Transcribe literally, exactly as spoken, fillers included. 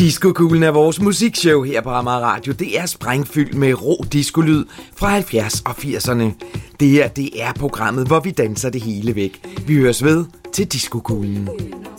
Disco-kuglen er vores musikshow her på Amager Radio. Det er sprængfyldt med rå discolyd fra halvfjerds og firserne. Det her, det er programmet, hvor vi danser det hele væk. Vi høres ved til Disco-kuglen.